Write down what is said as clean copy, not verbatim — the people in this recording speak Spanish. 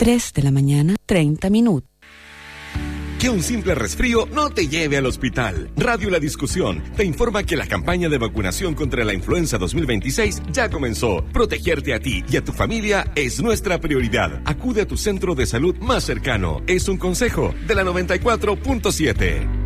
3 de la mañana, 30 minutos. Que un simple resfrío no te lleve al hospital. Radio La Discusión te informa que la campaña de vacunación contra la influenza 2026 ya comenzó. Protegerte a ti y a tu familia es nuestra prioridad. Acude a tu centro de salud más cercano. Es un consejo de la 94.7.